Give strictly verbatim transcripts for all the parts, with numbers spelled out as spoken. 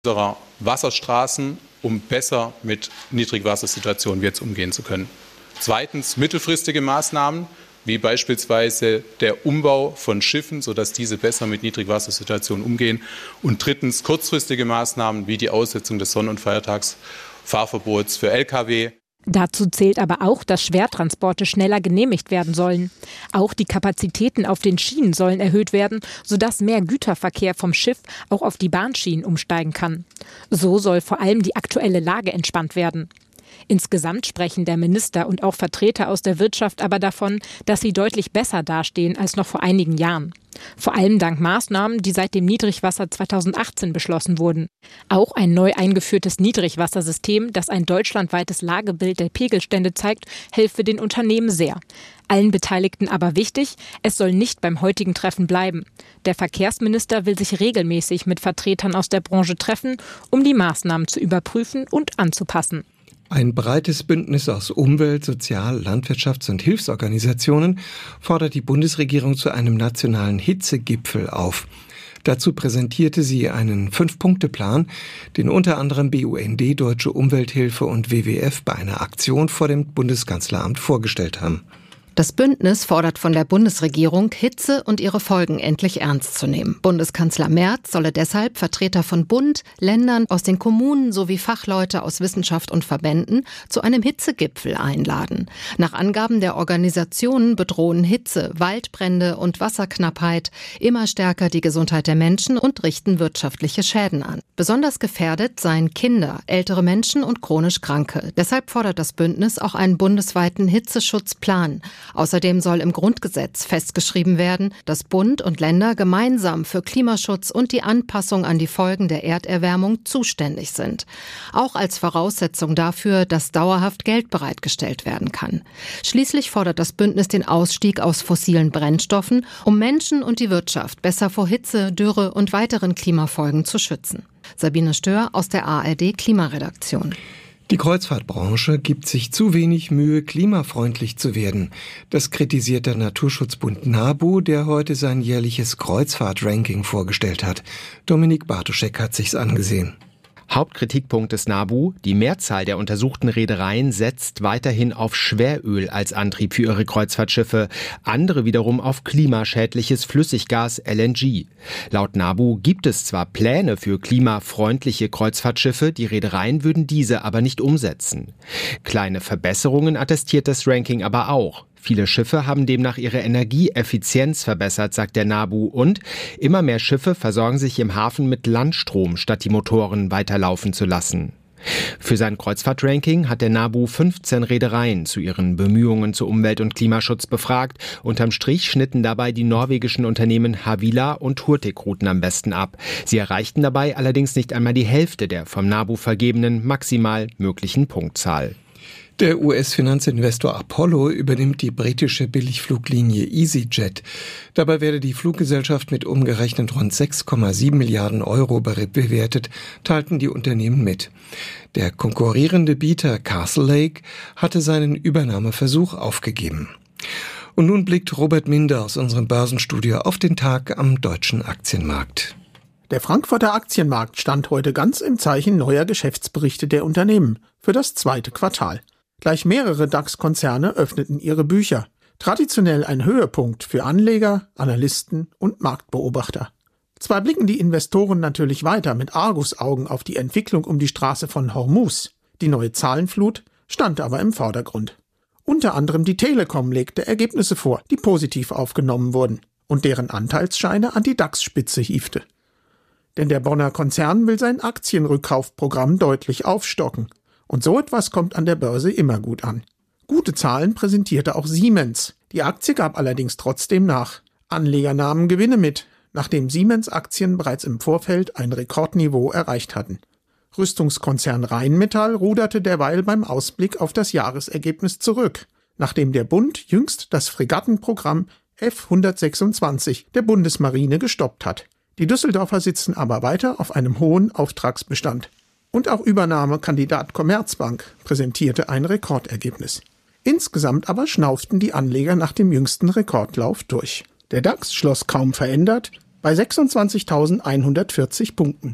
unserer Wasserstraßen, um besser mit Niedrigwassersituationen jetzt umgehen zu können. Zweitens mittelfristige Maßnahmen, wie beispielsweise der Umbau von Schiffen, sodass diese besser mit Niedrigwassersituationen umgehen. Und drittens kurzfristige Maßnahmen, wie die Aussetzung des Sonn- und Feiertagsfahrverbots für L K W. Dazu zählt aber auch, dass Schwertransporte schneller genehmigt werden sollen. Auch die Kapazitäten auf den Schienen sollen erhöht werden, sodass mehr Güterverkehr vom Schiff auch auf die Bahnschienen umsteigen kann. So soll vor allem die aktuelle Lage entspannt werden. Insgesamt sprechen der Minister und auch Vertreter aus der Wirtschaft aber davon, dass sie deutlich besser dastehen als noch vor einigen Jahren. Vor allem dank Maßnahmen, die seit dem Niedrigwasser zweitausendachtzehn beschlossen wurden. Auch ein neu eingeführtes Niedrigwassersystem, das ein deutschlandweites Lagebild der Pegelstände zeigt, helfe den Unternehmen sehr. Allen Beteiligten aber wichtig, es soll nicht beim heutigen Treffen bleiben. Der Verkehrsminister will sich regelmäßig mit Vertretern aus der Branche treffen, um die Maßnahmen zu überprüfen und anzupassen. Ein breites Bündnis aus Umwelt-, Sozial-, Landwirtschafts- und Hilfsorganisationen fordert die Bundesregierung zu einem nationalen Hitzegipfel auf. Dazu präsentierte sie einen Fünf-Punkte-Plan, den unter anderem B U N D, Deutsche Umwelthilfe und W W F bei einer Aktion vor dem Bundeskanzleramt vorgestellt haben. Das Bündnis fordert von der Bundesregierung, Hitze und ihre Folgen endlich ernst zu nehmen. Bundeskanzler Merz solle deshalb Vertreter von Bund, Ländern, aus den Kommunen sowie Fachleute aus Wissenschaft und Verbänden zu einem Hitzegipfel einladen. Nach Angaben der Organisationen bedrohen Hitze, Waldbrände und Wasserknappheit immer stärker die Gesundheit der Menschen und richten wirtschaftliche Schäden an. Besonders gefährdet seien Kinder, ältere Menschen und chronisch Kranke. Deshalb fordert das Bündnis auch einen bundesweiten Hitzeschutzplan. Außerdem soll im Grundgesetz festgeschrieben werden, dass Bund und Länder gemeinsam für Klimaschutz und die Anpassung an die Folgen der Erderwärmung zuständig sind. Auch als Voraussetzung dafür, dass dauerhaft Geld bereitgestellt werden kann. Schließlich fordert das Bündnis den Ausstieg aus fossilen Brennstoffen, um Menschen und die Wirtschaft besser vor Hitze, Dürre und weiteren Klimafolgen zu schützen. Sabine Stör aus der A R D Klimaredaktion. Die Kreuzfahrtbranche gibt sich zu wenig Mühe, klimafreundlich zu werden. Das kritisiert der Naturschutzbund NABU, der heute sein jährliches Kreuzfahrt-Ranking vorgestellt hat. Dominik Bartoschek hat sich's angesehen. Hauptkritikpunkt des NABU: Die Mehrzahl der untersuchten Reedereien setzt weiterhin auf Schweröl als Antrieb für ihre Kreuzfahrtschiffe, andere wiederum auf klimaschädliches Flüssiggas L N G. Laut NABU gibt es zwar Pläne für klimafreundliche Kreuzfahrtschiffe, die Reedereien würden diese aber nicht umsetzen. Kleine Verbesserungen attestiert das Ranking aber auch. Viele Schiffe haben demnach ihre Energieeffizienz verbessert, sagt der NABU, und immer mehr Schiffe versorgen sich im Hafen mit Landstrom, statt die Motoren weiterlaufen zu lassen. Für sein Kreuzfahrtranking hat der NABU fünfzehn Reedereien zu ihren Bemühungen zu Umwelt- und Klimaschutz befragt. Unterm Strich schnitten dabei die norwegischen Unternehmen Havila und Hurtigruten am besten ab. Sie erreichten dabei allerdings nicht einmal die Hälfte der vom NABU vergebenen maximal möglichen Punktzahl. Der U S-Finanzinvestor Apollo übernimmt die britische Billigfluglinie EasyJet. Dabei werde die Fluggesellschaft mit umgerechnet rund sechs Komma sieben Milliarden Euro bewertet, teilten die Unternehmen mit. Der konkurrierende Bieter Castlelake hatte seinen Übernahmeversuch aufgegeben. Und nun blickt Robert Minder aus unserem Börsenstudio auf den Tag am deutschen Aktienmarkt. Der Frankfurter Aktienmarkt stand heute ganz im Zeichen neuer Geschäftsberichte der Unternehmen für das zweite Quartal. Gleich mehrere DAX-Konzerne öffneten ihre Bücher. Traditionell ein Höhepunkt für Anleger, Analysten und Marktbeobachter. Zwar blicken die Investoren natürlich weiter mit Argusaugen auf die Entwicklung um die Straße von Hormuz. Die neue Zahlenflut stand aber im Vordergrund. Unter anderem die Telekom legte Ergebnisse vor, die positiv aufgenommen wurden und deren Anteilsscheine an die DAX-Spitze hiefte. Denn der Bonner Konzern will sein Aktienrückkaufprogramm deutlich aufstocken. Und so etwas kommt an der Börse immer gut an. Gute Zahlen präsentierte auch Siemens. Die Aktie gab allerdings trotzdem nach. Anleger nahmen Gewinne mit, nachdem Siemens-Aktien bereits im Vorfeld ein Rekordniveau erreicht hatten. Rüstungskonzern Rheinmetall ruderte derweil beim Ausblick auf das Jahresergebnis zurück, nachdem der Bund jüngst das Fregattenprogramm F hundertsechsundzwanzig der Bundesmarine gestoppt hat. Die Düsseldorfer sitzen aber weiter auf einem hohen Auftragsbestand. Und auch Übernahmekandidat Commerzbank präsentierte ein Rekordergebnis. Insgesamt aber schnauften die Anleger nach dem jüngsten Rekordlauf durch. Der DAX schloss kaum verändert bei sechsundzwanzigtausendeinhundertvierzig Punkten.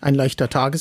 Ein leichter Tages